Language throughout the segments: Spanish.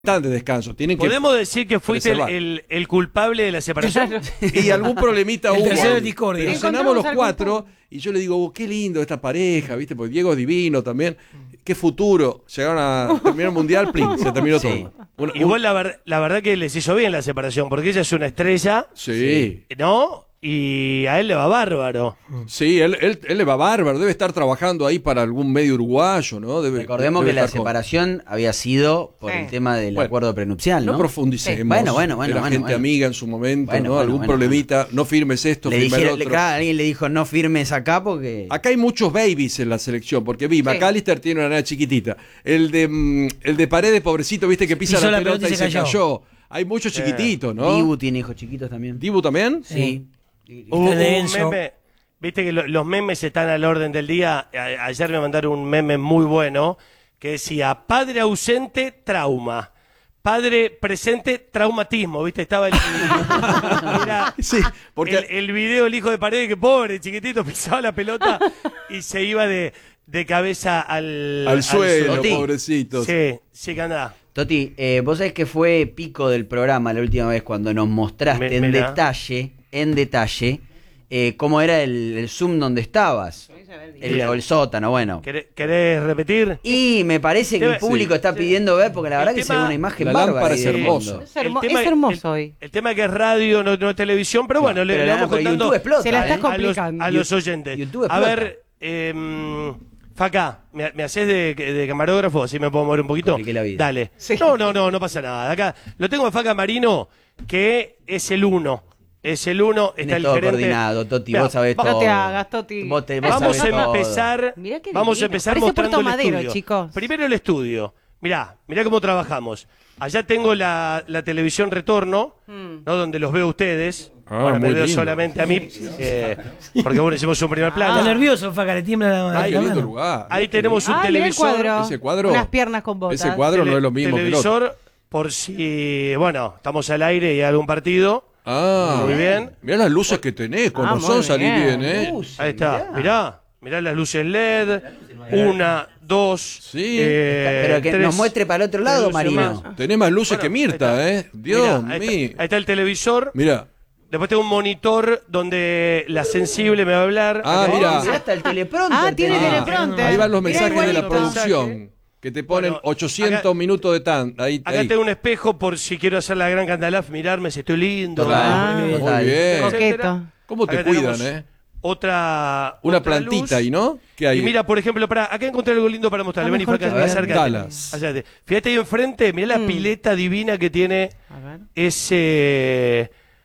están de descanso. Tienen que ¿Podemos decir que fuiste el culpable de la separación? y algún problemita hubo. Discordia. Cenamos los cuatro y yo le digo, qué lindo esta pareja, ¿viste? Porque Diego es divino también. Qué futuro. Llegaron a terminar el mundial, plin, se terminó todo. Igual la verdad que les hizo bien la separación, porque ella es una estrella. Sí. ¿No? Y a él le va bárbaro. Sí, él le va bárbaro. Debe estar trabajando ahí para algún medio uruguayo, ¿no? Recordemos que la separación había sido por el tema del acuerdo prenupcial, ¿no? No profundicemos. Bueno. Era gente amiga en su momento, ¿no? Algún problemita. No firmes esto, firme el otro. Alguien le dijo, no firmes acá porque... Acá hay muchos babies en la selección, porque McAllister tiene una nena chiquitita. El de Paredes, pobrecito, viste que pisa la pelota y se cayó. Hay muchos chiquititos, ¿no? Dibu tiene hijos chiquitos también. ¿Dibu también? Sí. Un meme, viste que los memes están al orden del día. Ayer me mandaron un meme muy bueno que decía: padre ausente, trauma. Padre presente, traumatismo. ¿Viste? Estaba era sí, porque el video del hijo de Paredes, que pobre, chiquitito, pisaba la pelota y se iba de cabeza al suelo, pobrecito. Sí, que andaba. Toti, vos sabés que fue pico del programa la última vez cuando nos mostraste en detalle, cómo era el Zoom donde estabas. El sótano, bueno. ¿Querés repetir? Y me parece que el público está pidiendo ver, porque la verdad que se ve una imagen bárbara. Es hermoso. Es hermoso hoy. El tema que es radio, no es televisión, pero bueno, le vamos contando explota, se la estás complicando. a los oyentes. A ver, Facá, ¿me haces de camarógrafo? ¿Así me puedo mover un poquito? Dale. Sí. No pasa nada. Acá lo tengo a Faca Marino, que es el 1. Es el 1, está el todo gerente. coordinado, Toti, vos sabés todo. No te hagas, Toti. Vamos a empezar mostrando el Madero, estudio. Chicos. Primero el estudio. Mirá cómo trabajamos. Allá tengo la televisión retorno, ¿no? Donde los veo ustedes. Ahora me veo solamente a mí, porque bueno, hicimos un primer plano. Está nervioso, Faca, le tiembla la mano. Ahí tenemos un televisor. Ese cuadro. Unas piernas con botas. Ese cuadro no es lo mismo televisor, que el otro. por si, bueno, estamos al aire y hay algún partido. Muy bien. Mirá las luces que tenés, con razón salís bien, ¿eh? Ahí está, mirá las luces LED, 1, 2, sí. Pero que 3, nos muestre para el otro lado, Marino. Tenés más luces que Mirta, Dios mío. Ahí está el televisor. Mirá. Después tengo un monitor donde la sensible me va a hablar. Mirá. Hasta el teleprompter. Tiene teleprompter. Ahí van los mensajes de la producción. Que te ponen 800 minutos de Ahí. Acá tengo un espejo por si quiero hacer la gran Candalaf, mirarme si estoy lindo. Muy bien. Coqueto. ¿Cómo te cuidan, Una plantita luz. ahí, ¿no? ¿Qué hay? Y mira, por ejemplo, acá encontré algo lindo para mostrarle. Ven y Faca, acércate. Fíjate ahí enfrente, mirá la pileta divina que tiene ese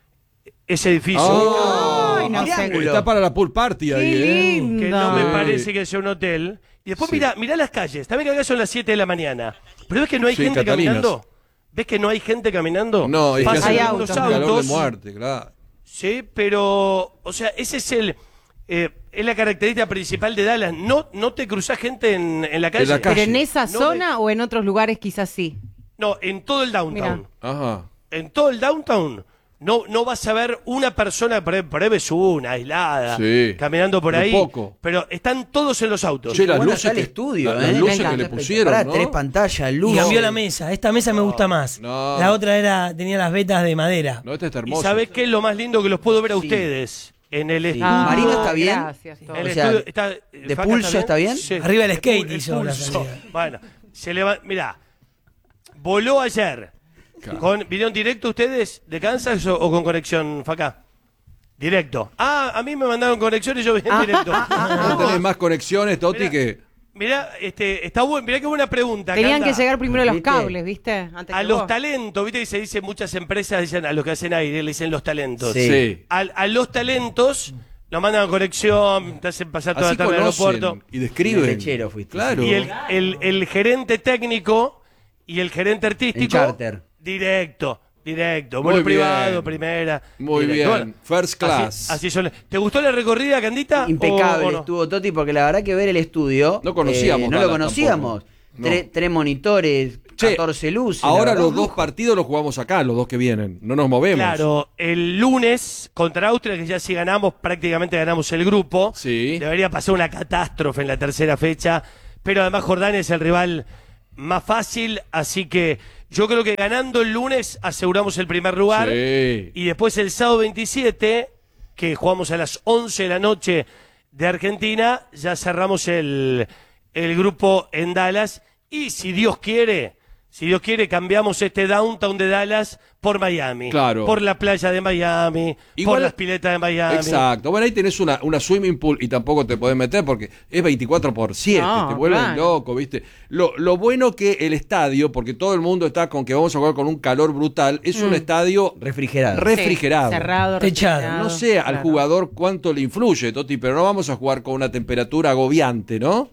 edificio. Está para la pool party ahí, lindo. Que no me parece que sea un hotel. Y después mirá las calles. También que acá son las 7 de la mañana. Pero ves que no hay gente caminando. ¿Ves que no hay gente caminando? No, es que hay autos. autos. Calor de muerte, claro. Sí, pero, o sea, ese es es la característica principal de Dallas. No te cruzás gente en la calle. ¿Pero en esa zona o en otros lugares quizás sí? No, en todo el downtown. Mirá. Ajá. En todo el downtown. No vas a ver una persona, por ahí ves una aislada, caminando por ahí. Poco. Pero están todos en los autos. Che, las luces el estudio, las luces que le pusieron, ¿no? 3 pantallas, luz. Y cambió la mesa. Esta mesa me gusta más. No. La otra tenía las vetas de madera. No, esta está ¿Y hermosa. sabés qué es lo más lindo que los puedo ver a ustedes? En el estudio. Marino está bien. Gracias, En el O sea, estudio está, ¿de Faca pulso está bien? Sí. Arriba el skate El hizo la pulso. salida. Bueno, se levanta. Mirá, voló ayer. Claro. ¿Vinieron directo ustedes de Kansas o con conexión, Faca? Directo. A mí me mandaron conexión y yo vine directo. No tenés más conexiones, Toti, que... Mirá, está bueno, mirá qué buena pregunta. Tenían que Canda. llegar primero los ¿Viste? cables, ¿viste? Antes A que los vos. talentos, viste que se dice, muchas empresas dicen a los que hacen aire, le dicen los talentos. Sí. A los talentos nos mandan conexión, te hacen pasar toda Así la tarde en el conocen aeropuerto. y describen. Lechero fuiste. Claro. Y el gerente técnico y el gerente artístico. En charter. Directo. Muy Vuelo bien. privado, primera. Muy directo. bien. Bueno, First class. Así son. ¿Te gustó la recorrida, Candita? Impecable o no? estuvo Toti, porque la verdad que ver el estudio No conocíamos no lo Dallas conocíamos. tampoco. No. 3 monitores, Che, 14 luces. Ahora la verdad, los dos partidos los jugamos acá, los dos que vienen. No nos movemos. Claro, el lunes contra Austria, que ya si ganamos, prácticamente ganamos el grupo. Sí. Debería pasar una catástrofe en la tercera fecha, pero además Jordania es el rival más fácil, así que yo creo que ganando el lunes aseguramos el primer lugar. Sí. Y después el sábado 27, que jugamos a las 11 de la noche de Argentina, ya cerramos el grupo en Dallas. Y si Dios quiere, cambiamos este downtown de Dallas por Miami. Claro. Por la playa de Miami, Igual, por las piletas de Miami. Exacto. Bueno, ahí tenés una swimming pool y tampoco te podés meter porque es 24/7. No, te vuelven claro. loco, ¿viste? Lo bueno que el estadio, porque todo el mundo está con que vamos a jugar con un calor brutal, es un estadio Refrigerado. refrigerado. Sí, cerrado, Techado. refrigerado. No sé al Claro. jugador cuánto le influye, Toti, pero no vamos a jugar con una temperatura agobiante, ¿no?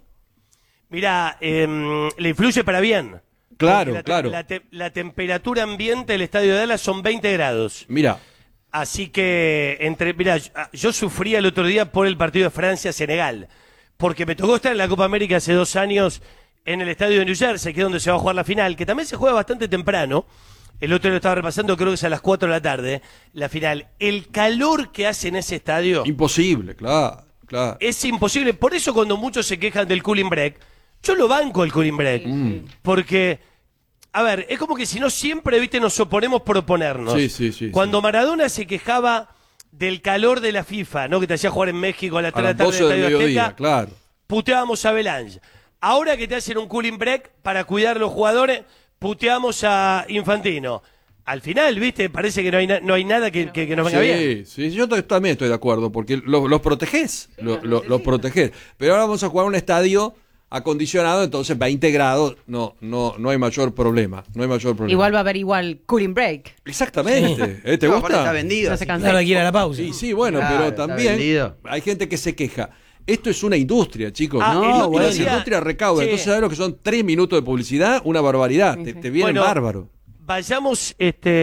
Mirá, le influye para bien. Claro, Porque claro. La temperatura ambiente del estadio de Dallas son 20 grados. Mira, Así que, mirá, yo sufría el otro día por el partido de Francia-Senegal. Porque me tocó estar en la Copa América hace 2 años en el estadio de New Jersey, que es donde se va a jugar la final, que también se juega bastante temprano. El otro lo estaba repasando, creo que es a las 4 de la tarde, la final. El calor que hace en ese estadio imposible, claro. es imposible. Por eso cuando muchos se quejan del cooling break, yo lo banco el cooling break. Porque, a ver, es como que si no siempre, viste, nos oponemos por oponernos. Sí. Cuando Maradona se quejaba del calor de la FIFA, ¿no? Que te hacía jugar en México a las 3 A de la las tarde 12 en el del Estadio mediodía, Azteca, claro. puteábamos a Belange. Ahora que te hacen un cooling break para cuidar a los jugadores, puteamos a Infantino. Al final, viste, parece que no hay nada que nos venga bien. Sí, yo también estoy de acuerdo, porque los protegés, los protegés. Pero ahora vamos a jugar un estadio acondicionado, entonces 20 grados, no hay mayor problema, Igual va a haber cooling break. Exactamente, ¿te No, gusta? aparte está vendido. No se así cansa. Claro, hay que ir a la pausa. Sí, bueno, Claro, pero está también vendido. hay gente que se queja. Esto es una industria, chicos. Ah, No, el otro bueno, día- la industria recauda. Sí. Entonces, ¿sabes lo que son 3 minutos de publicidad? Una barbaridad. Sí, sí. Te viene Bueno, bárbaro. Vayamos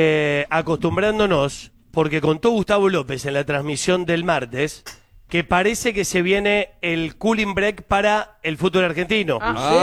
acostumbrándonos, porque contó Gustavo López en la transmisión del martes, que parece que se viene el cooling break para el fútbol argentino.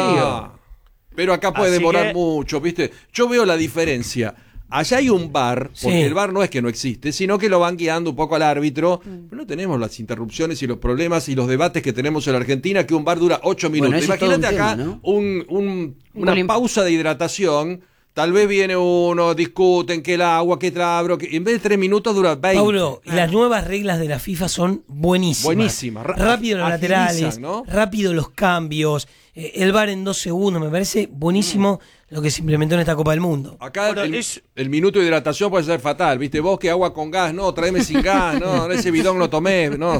Pero acá puede Así demorar que- mucho, ¿viste? Yo veo la diferencia. Allá hay un bar, porque Sí. el bar no es que no existe, sino que lo van guiando un poco al árbitro. Pero no tenemos las interrupciones y los problemas y los debates que tenemos en la Argentina, que un bar dura 8 minutos. Bueno, eso es todo Imagínate un acá tema, ¿no? una Cooling- pausa de hidratación. Tal vez viene uno, discuten que el agua, que el abro, que en vez de 3 minutos dura 20. Paulo, y las nuevas reglas de la FIFA son buenísimas. Buenísimas. Rápido los Agilizan, laterales, ¿no? rápido los cambios, el VAR en 2 segundos. Me parece buenísimo lo que se implementó en esta Copa del Mundo. Acá Bueno, el minuto de hidratación puede ser fatal, ¿viste? Vos que agua con gas, no, tráeme sin gas, no, ese bidón no tomé, no.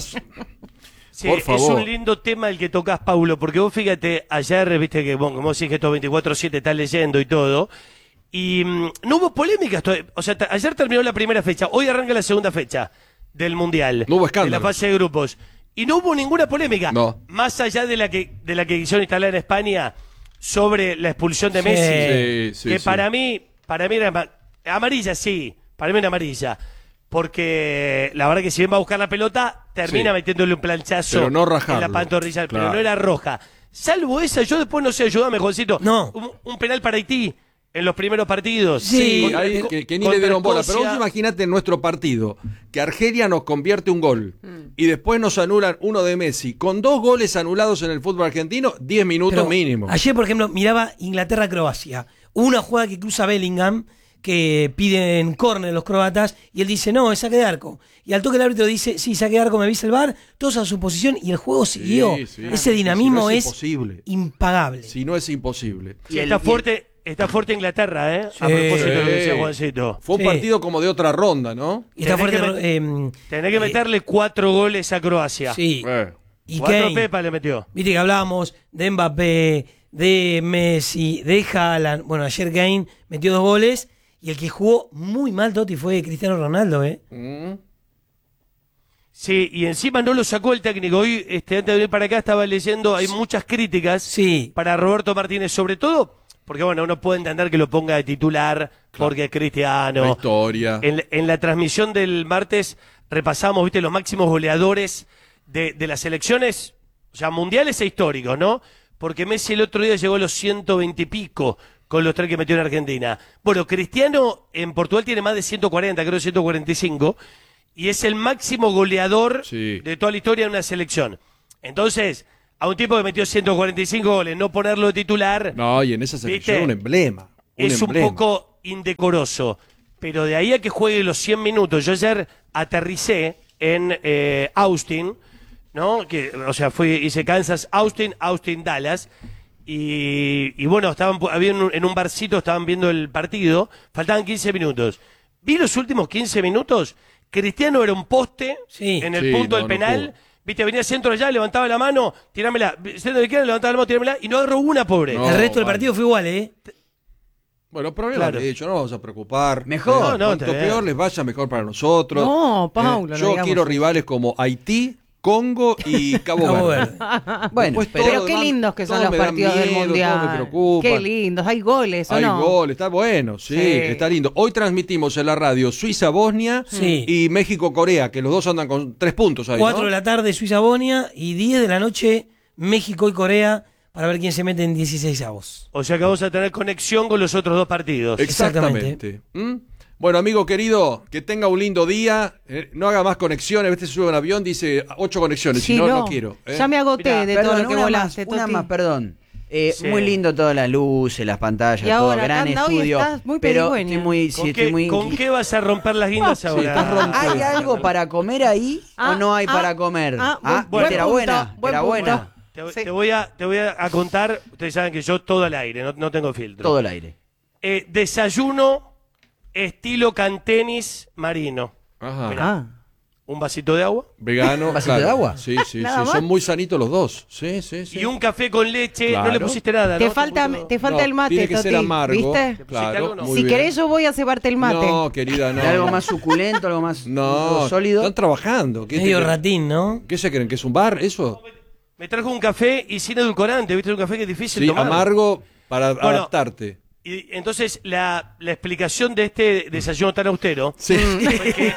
Sí, por es favor. un lindo tema el que tocas, Paulo, porque vos fíjate, ayer, viste que, bueno, como decís que esto 24/7 estás leyendo y todo, y no hubo polémicas. O sea, ayer terminó la primera fecha, hoy arranca la segunda fecha del Mundial. No hubo escándalo. De la fase de grupos. Y no hubo ninguna polémica. No. Más allá de la que quisieron instalar en España sobre la expulsión de Sí. Messi. Sí, Que sí. para mí era amarilla, sí. Para mí era amarilla. Porque la verdad que si bien va a buscar la pelota, termina Sí. metiéndole un planchazo Pero no rajarlo. en la pantorrilla. Claro. Pero no era roja. Salvo esa, yo después no sé, ayúdame, Juancito. No. Un penal para Haití en los primeros partidos. Sí, Contra- Ahí, que ni contra le dieron bola. Pero Escocia. vos imagínate en nuestro partido que Argelia nos convierte un gol y después nos anulan uno de Messi. Con 2 goles anulados en el fútbol argentino, 10 minutos Pero mínimo. Ayer, por ejemplo, miraba Inglaterra-Croacia. Una jugada que cruza Bellingham, que piden córner los croatas, y él dice, no, es saque de arco. Y al toque el árbitro dice, sí, saque de arco, me avisa el VAR, todos a su posición, y el juego siguió. sí. Ese dinamismo Si no es es imposible. impagable. Si no es imposible. Sí, está fuerte Inglaterra, ¿eh? Sí. A propósito de lo que decía Sí. Juancito. Fue un Sí. partido como de otra ronda, ¿no? Y está Tenés fuerte. que Tenés que meterle 4 goles a Croacia. Sí. Y 4 Kane. Pepa le metió. Viste que hablábamos de Mbappé, de Messi, de Haaland. Bueno, ayer Kane metió 2 goles. Y el que jugó muy mal, Totti, fue Cristiano Ronaldo, ¿eh? Sí, y encima no lo sacó el técnico. Hoy, antes de venir para acá, estaba leyendo, hay muchas críticas Sí. para Roberto Martínez, sobre todo, porque bueno, uno puede entender que lo ponga de titular, porque es Cristiano. La historia. En la transmisión del martes repasamos, viste, los máximos goleadores de las selecciones, o sea, mundiales e históricos, ¿no? Porque Messi el otro día llegó a los 120 y pico con los 3 que metió en Argentina. Bueno, Cristiano en Portugal tiene más de 140, creo 145, y es el máximo goleador Sí. de toda la historia de una selección. Entonces, a un tipo que metió 145 goles, no ponerlo de titular. No, y en esa selección un emblema. Es un poco indecoroso. Pero de ahí a que juegue los 100 minutos. Yo ayer aterricé en Austin, ¿no? Hice Kansas, Austin, Dallas. Y bueno, en un barcito, estaban viendo el partido. Faltaban 15 minutos. Vi los últimos 15 minutos. Cristiano era un poste en el punto del penal. Viste, venía centro allá, levantaba la mano, tirámela. Centro de izquierda, levantaba la mano, tirámela. Y no agarró una, pobre. No, el resto del partido fue igual, ¿eh? Bueno, problema de hecho, no vamos a preocupar. Mejor. Cuanto peor les vaya, mejor para nosotros. No, Paulo. Yo quiero rivales como Haití, Congo y Cabo Verde. Bueno, pero qué lindos que son los partidos del Mundial. Todo me preocupa. Qué lindos, hay goles, ¿o no? Hay goles, está bueno, sí, está lindo. Hoy transmitimos en la radio Suiza-Bosnia y México-Corea, que los dos andan con 3 puntos ahí, 4 ¿no? de la tarde Suiza-Bosnia y 10 de la noche México y Corea para ver quién se mete en 16avos. O sea que vamos a tener conexión con los otros 2 partidos. Exactamente. Bueno, amigo querido, que tenga un lindo día. No haga más conexiones. A veces se sube un avión, dice 8 conexiones. Sí, si no quiero. Ya me agoté de todo lo que volaste. Una más, perdón. Muy lindo todas las luces, las pantallas, y ahora, todo, gran estudio. Muy pero ¿Con qué vas a romper las guindas ahora? ¿Hay algo para comer ahí o no hay para comer? Era buena. Te voy a contar, ustedes saben que yo todo al aire, no tengo filtro. Todo al aire. Desayuno estilo cantenis marino. Ajá. Mirá, un vasito de agua. Vegano. ¿Un vasito de agua? Sí. Son muy sanitos los dos. Sí. Y un café con leche, Claro. no le pusiste nada, Te ¿no? falta el mate, tiene que Toti, ser amargo. ¿viste? Claro, No? muy Si bien. querés yo voy a cebarte el mate. No, querida, no. ¿Algo más suculento, algo más sólido? Están trabajando. ¿Qué Medio te- ratín, ¿no? ¿Qué se creen? ¿Que es un bar eso? Me trajo un café y sin edulcorante, ¿viste? Un café que es difícil Sí, tomar. amargo para adaptarte. Y entonces la explicación de este desayuno tan austero Sí. fue que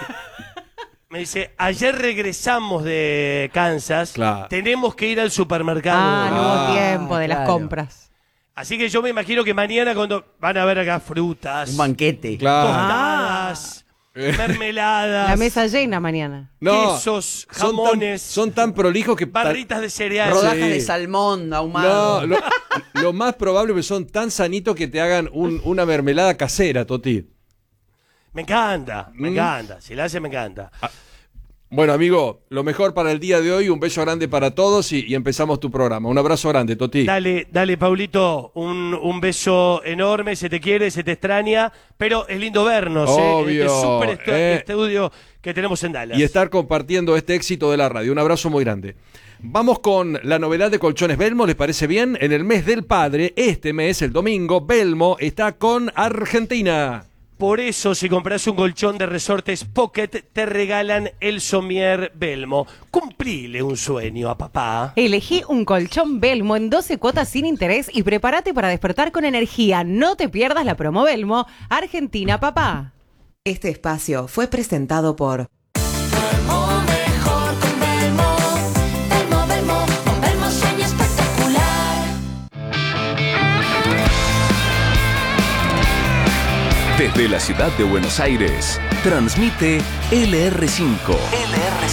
me dice, ayer regresamos de Kansas, Claro. tenemos que ir al supermercado. No hubo tiempo de las claro. compras. Así que yo me imagino que mañana cuando van a ver acá frutas, Un banquete. Claro. tostadas, mermeladas, La mesa llena mañana. No, quesos, jamones, son tan prolijos que... barritas de cereal. Rodajas Sí. de salmón ahumado. No, lo más probable es que son tan sanitos que te hagan una mermelada casera, Toti. Me encanta. Si la hace, me encanta. Bueno, amigo, lo mejor para el día de hoy, un beso grande para todos y empezamos tu programa. Un abrazo grande, Toti. Dale, Paulito, un beso enorme, se te quiere, se te extraña, pero es lindo vernos, Obvio, este súper estudio que tenemos en Dallas. Y estar compartiendo este éxito de la radio. Un abrazo muy grande. Vamos con la novedad de Colchones Belmo, ¿les parece bien? En el mes del padre, este mes, el domingo, Belmo está con Argentina. Por eso, si compras un colchón de Resortes Pocket, te regalan el Somier Belmo. Cumplile un sueño a papá. Elegí un colchón Belmo en 12 cuotas sin interés y prepárate para despertar con energía. No te pierdas la promo Belmo, Argentina, papá. Este espacio fue presentado por Mejor con Belmo. Belmo, con Belmo sueño espectacular. Desde la ciudad de Buenos Aires, transmite LR5.